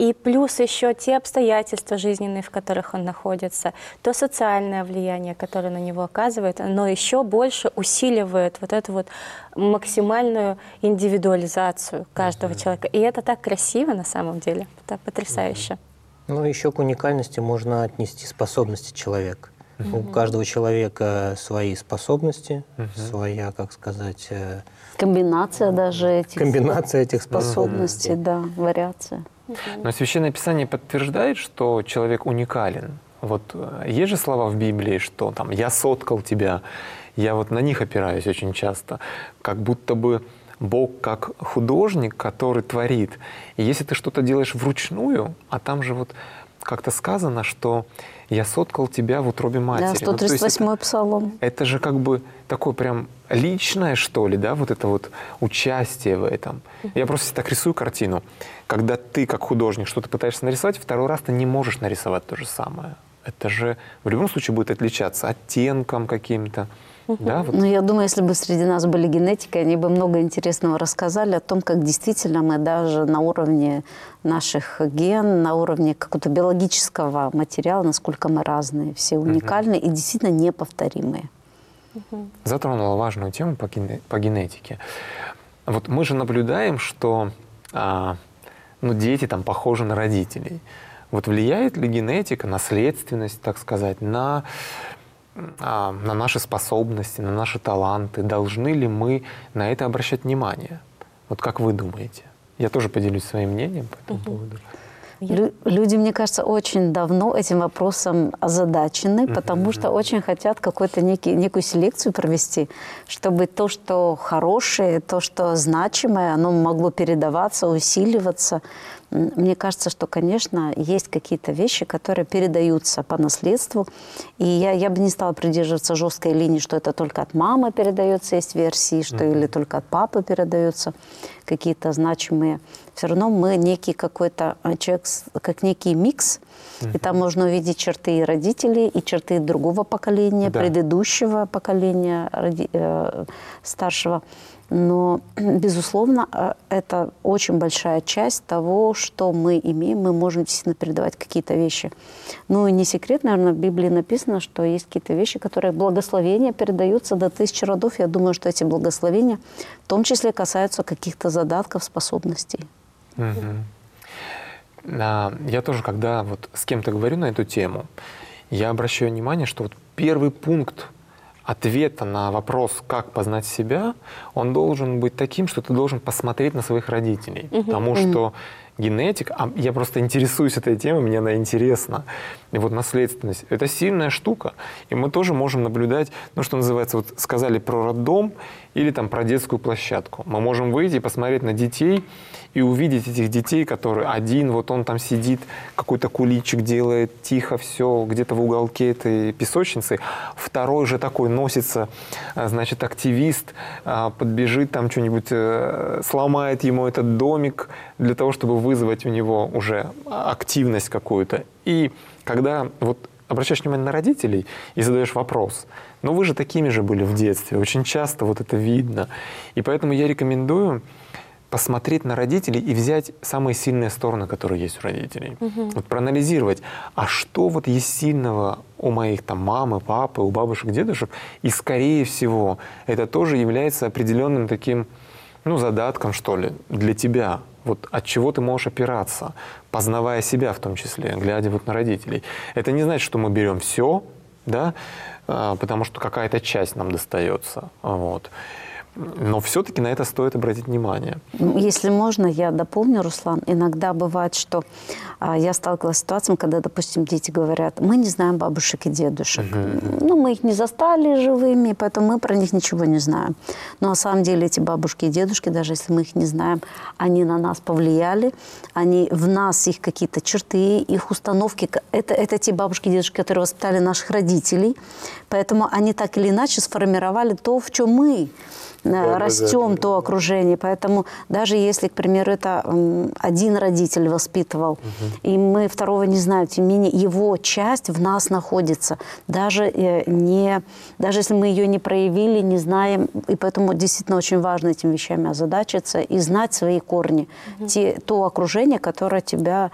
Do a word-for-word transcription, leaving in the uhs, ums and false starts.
И плюс еще те обстоятельства жизненные, в которых он находится, то социальное влияние, которое на него оказывает, оно еще больше усиливает вот эту вот максимальную индивидуализацию каждого uh-huh. человека. И это так красиво на самом деле, это потрясающе. Uh-huh. Ну, еще к уникальности можно отнести способности человека. Uh-huh. У каждого человека свои способности, uh-huh. своя, как сказать... Комбинация даже этих, комбинация этих способностей, uh-huh. да, вариация. Uh-huh. Но Священное Писание подтверждает, что человек уникален. Вот есть же слова в Библии, что там «я соткал тебя», я вот на них опираюсь очень часто, как будто бы Бог как художник, который творит. И если ты что-то делаешь вручную, а там же вот как-то сказано, что «я соткал тебя в утробе матери». Да, сто тридцать восьмой ну, псалом. Это же как бы такое прям личное, что ли, да, вот это вот участие в этом. Я просто так рисую картину. Когда ты как художник что-то пытаешься нарисовать, второй раз ты не можешь нарисовать то же самое. Это же в любом случае будет отличаться оттенком каким-то. Uh-huh. Да, вот. Ну, я думаю, если бы среди нас были генетики, они бы много интересного рассказали о том, как действительно мы даже на уровне наших ген, на уровне какого-то биологического материала, насколько мы разные, все уникальные uh-huh. и действительно неповторимые. Uh-huh. Затронула важную тему по, ген... по генетике. Вот мы же наблюдаем, что а, ну, дети там похожи на родителей. Вот влияет ли генетика, наследственность, так сказать, на... на наши способности, на наши таланты? Должны ли мы на это обращать внимание? Вот как вы думаете? Я тоже поделюсь своим мнением по этому uh-huh. поводу. Люди, мне кажется, очень давно этим вопросом озадачены, uh-huh. потому что очень хотят какой-то некий, некую селекцию провести, чтобы то, что хорошее, то, что значимое, оно могло передаваться, усиливаться. Мне кажется, что, конечно, есть какие-то вещи, которые передаются по наследству. И я, я бы не стала придерживаться жесткой линии, что это только от мамы передается, есть версии, что mm-hmm. или только от папы передаются какие-то значимые. Все равно мы некий какой-то человек, как некий микс. Mm-hmm. И там можно увидеть черты и родителей, и черты другого поколения, да. предыдущего поколения, роди, э, старшего. Но, безусловно, это очень большая часть того, что мы имеем. Мы можем действительно передавать какие-то вещи. Ну и не секрет, наверное, в Библии написано, что есть какие-то вещи, которые благословения передаются до тысячи родов. Я думаю, что эти благословения в том числе касаются каких-то задатков, способностей. Угу. А, я тоже, когда вот с кем-то говорю на эту тему, я обращаю внимание, что вот первый пункт ответа на вопрос, как познать себя, он должен быть таким, что ты должен посмотреть на своих родителей. Uh-huh. Потому uh-huh. что генетика, а я просто интересуюсь этой темой, мне она интересна. И вот наследственность — это сильная штука. И мы тоже можем наблюдать, ну, что называется, вот сказали про роддом или там про детскую площадку. Мы можем выйти и посмотреть на детей и увидеть этих детей, которые один, вот он там сидит, какой-то куличик делает, тихо все, где-то в уголке этой песочницы. Второй же такой носится, значит, активист, подбежит там что-нибудь, сломает ему этот домик для того, чтобы вызвать у него уже активность какую-то. И когда вот обращаешь внимание на родителей и задаешь вопрос, ну вы же такими же были в детстве, очень часто вот это видно. И поэтому я рекомендую посмотреть на родителей и взять самые сильные стороны, которые есть у родителей. Угу. Вот проанализировать, а что вот есть сильного у моих там мамы, папы, у бабушек, дедушек. И скорее всего это тоже является определенным таким, ну, задатком, что ли, для тебя. Вот от чего ты можешь опираться, познавая себя в том числе, глядя вот на родителей. Это не значит, что мы берем все, да, потому что какая-то часть нам достается. Вот. Но все-таки на это стоит обратить внимание. Если можно, я дополню, Руслан. Иногда бывает, что а, я сталкивалась с ситуацией, когда, допустим, дети говорят, мы не знаем бабушек и дедушек. Uh-huh. Ну, мы их не застали живыми, поэтому мы про них ничего не знаем. Но на самом деле эти бабушки и дедушки, даже если мы их не знаем, они на нас повлияли, они в нас, их какие-то черты, их установки. Это, это те бабушки и дедушки, которые воспитали наших родителей. Поэтому они так или иначе сформировали то, в чем мы да, растем, да, да, то окружение. Поэтому даже если, к примеру, это один родитель воспитывал, угу. и мы второго не знаем, тем не менее его часть в нас находится. Даже, не, даже если мы ее не проявили, не знаем. И поэтому действительно очень важно этими вещами озадачиться и знать свои корни. Угу. Те, то окружение, которое тебя